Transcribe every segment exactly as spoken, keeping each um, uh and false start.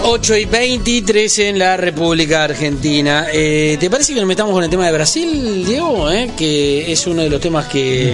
ocho y veintitrés en la República Argentina. Eh, ¿Te parece que nos metamos con el tema de Brasil, Diego? ¿Eh? Que es uno de los temas que...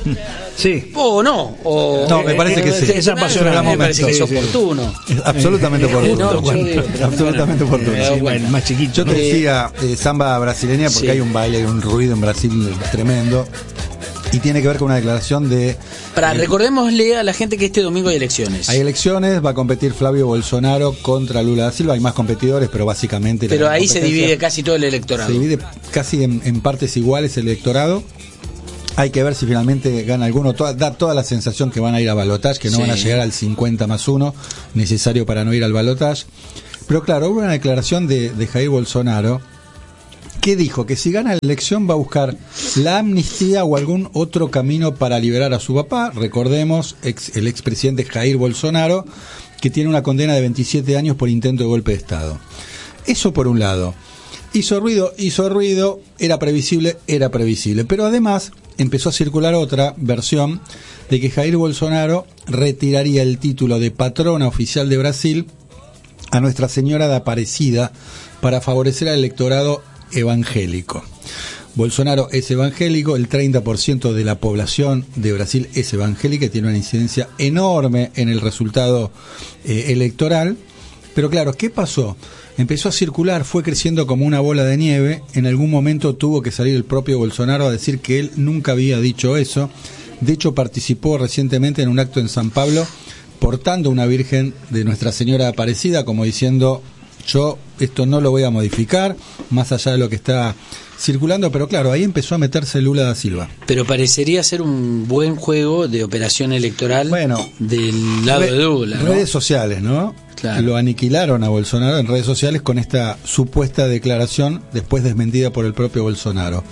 Sí. ¿O no? O, no, me parece que sí. Esa pasión me momento. parece que es oportuno. Es absolutamente oportuno. No, yo digo, pero absolutamente bueno, oportuno. sí, Sí, bueno. Más chiquito. Yo te decía eh, samba brasileña porque Sí. hay un baile, hay un ruido en Brasil tremendo. Y tiene que ver con una declaración de... Para, eh, recordémosle a la gente que este domingo hay elecciones. Hay elecciones, va a competir Flavio Bolsonaro contra Lula da Silva. Hay más competidores, pero básicamente... Pero la ahí se competencia divide casi todo el electorado. Se divide casi en, en partes iguales el electorado. Hay que ver si finalmente gana alguno. Toda, da toda la sensación que van a ir a balotaje, que no Sí. van a llegar al cincuenta más uno necesario para no ir al balotaje. Pero claro, hubo una declaración de, de Jair Bolsonaro que dijo que si gana la elección va a buscar la amnistía o algún otro camino para liberar a su papá. Recordemos, ex, el expresidente Jair Bolsonaro, que tiene una condena de veintisiete años por intento de golpe de Estado. Eso por un lado. Hizo ruido, hizo ruido, era previsible, era previsible. Pero además empezó a circular otra versión de que Jair Bolsonaro retiraría el título de patrona oficial de Brasil a Nuestra Señora de Aparecida para favorecer al electorado evangélico. Bolsonaro es evangélico, el treinta por ciento de la población de Brasil es evangélica y tiene una incidencia enorme en el resultado eh, electoral. Pero claro, ¿qué pasó? Empezó a circular, fue creciendo como una bola de nieve. En algún momento tuvo que salir el propio Bolsonaro a decir que él nunca había dicho eso. De hecho, participó recientemente en un acto en San Pablo portando una virgen de Nuestra Señora Aparecida, como diciendo: yo esto no lo voy a modificar, más allá de lo que está circulando. Pero claro, ahí empezó a meterse Lula da Silva. Pero parecería ser un buen juego de operación electoral, bueno, del lado re, de Lula, ¿no? Redes sociales, ¿no? Claro. Lo aniquilaron a Bolsonaro en redes sociales con esta supuesta declaración, después desmentida por el propio Bolsonaro.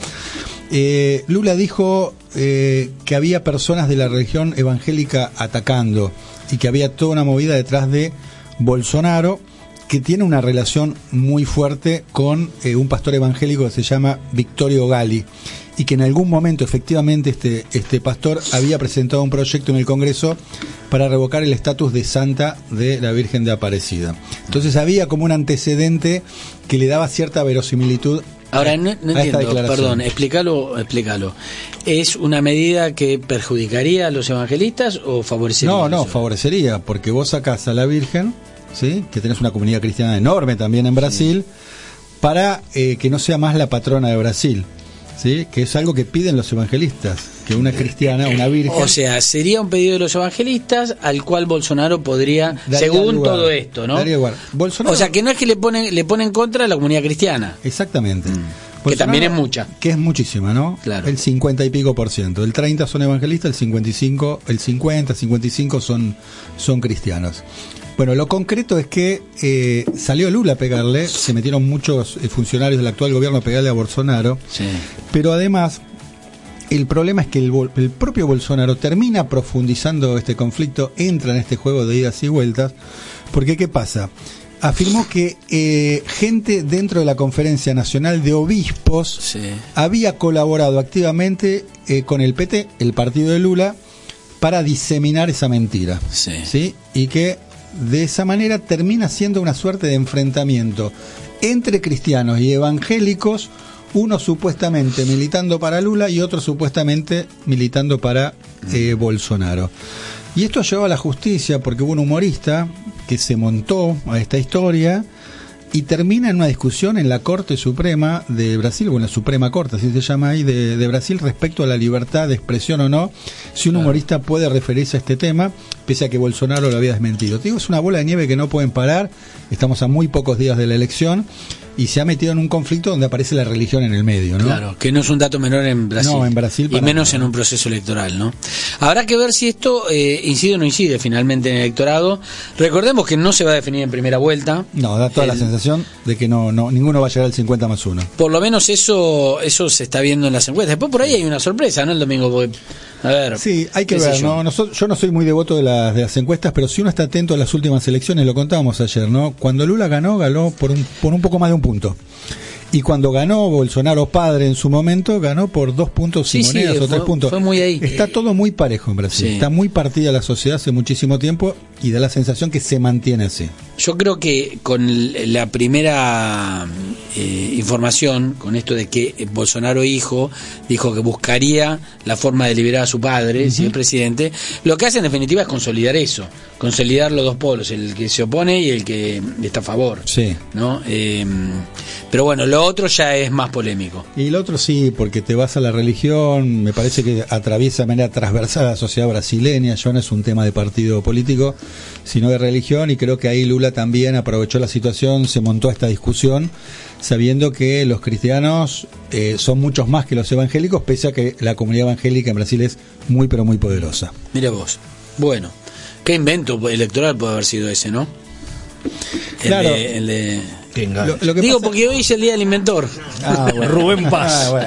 Eh, Lula dijo eh, que había personas de la religión evangélica atacando y que había toda una movida detrás de Bolsonaro, que tiene una relación muy fuerte con eh, un pastor evangélico que se llama Victorio Gali, y que en algún momento efectivamente este, este pastor había presentado un proyecto en el Congreso para revocar el estatus de santa de la Virgen de Aparecida. Entonces había como un antecedente que le daba cierta verosimilitud. Ahora, no, no a esta entiendo, perdón, explícalo, explícalo. ¿Es una medida que perjudicaría a los evangelistas o favorecería? No, no, favorecería, porque vos sacás a la Virgen, ¿sí?, que tenés una comunidad cristiana enorme también en Brasil, sí, para eh, que no sea más la patrona de Brasil, ¿sí?, que es algo que piden los evangelistas, que una cristiana, una virgen... O sea, sería un pedido de los evangelistas al cual Bolsonaro podría, según lugar, todo esto, ¿no? Daría lugar. Bolsonaro, o sea, que no es que le ponen le ponen contra a la comunidad cristiana. Exactamente. Mm. Que también es mucha. Que es muchísima, ¿no? Claro. El cincuenta y pico por ciento. El treinta son evangelistas, el cincuenta y cinco, el cincuenta, cincuenta y cinco son, son cristianos. Bueno, lo concreto es que eh, salió Lula a pegarle, se metieron muchos eh, funcionarios del actual gobierno a pegarle a Bolsonaro, sí, pero además el problema es que el, el propio Bolsonaro termina profundizando este conflicto, entra en este juego de idas y vueltas, porque ¿qué pasa? Afirmó que eh, gente dentro de la Conferencia Nacional de Obispos sí, había colaborado activamente eh, con el P T, el partido de Lula, para diseminar esa mentira, sí, ¿sí? Y que de esa manera termina siendo una suerte de enfrentamiento entre cristianos y evangélicos, uno supuestamente militando para Lula y otro supuestamente militando para eh, Bolsonaro. Y esto llevó a la justicia porque hubo un humorista que se montó a esta historia y termina en una discusión en la Corte Suprema de Brasil, bueno, la Suprema Corte, así se llama ahí, de, de Brasil, respecto a la libertad de expresión o no, si un humorista puede referirse a este tema, pese a que Bolsonaro lo había desmentido. Te digo, es una bola de nieve que no pueden parar, estamos a muy pocos días de la elección, y se ha metido en un conflicto donde aparece la religión en el medio, ¿no? Claro, que no es un dato menor en Brasil. No, en Brasil. Y menos nada, en un proceso electoral, ¿no? Habrá que ver si esto eh, incide o no incide finalmente en el electorado. Recordemos que no se va a definir en primera vuelta. No, da toda el, la sensación de que no, no ninguno va a llegar al cincuenta más uno. Por lo menos eso eso se está viendo en las encuestas. Después por ahí hay una sorpresa, ¿no? El domingo, porque, a ver. Sí, hay que ver, yo. ¿no? Nosotros, yo no soy muy devoto de las, de las encuestas, pero si uno está atento a las últimas elecciones, lo contábamos ayer, ¿no? Cuando Lula ganó, ganó por un, por un poco más de un punto. Y cuando ganó Bolsonaro padre en su momento, ganó por dos puntos sí, y monedas sí, o tres fue, puntos. Fue muy ahí. Está todo muy parejo en Brasil. Sí. Está muy partida la sociedad hace muchísimo tiempo y da la sensación que se mantiene así. Yo creo que con la primera eh, información, con esto de que Bolsonaro hijo dijo que buscaría la forma de liberar a su padre, uh-huh. si es presidente, lo que hace en definitiva es consolidar eso, consolidar los dos polos, el que se opone y el que está a favor. Sí. ¿No? Eh, pero bueno, lo otro ya es más polémico. Y lo otro sí, porque te vas a la religión, me parece que atraviesa de manera transversal a la sociedad brasileña, ya no es un tema de partido político, sino de religión, y creo que ahí Lula también aprovechó la situación, se montó esta discusión, sabiendo que los cristianos eh, son muchos más que los evangélicos, pese a que la comunidad evangélica en Brasil es muy pero muy poderosa. Mira vos, bueno, qué invento electoral puede haber sido ese, ¿no? El claro. de, el de... Lo, lo que Digo pasa... porque hoy es el día del inventor. Ah, bueno. Rubén Paz. Ah, bueno.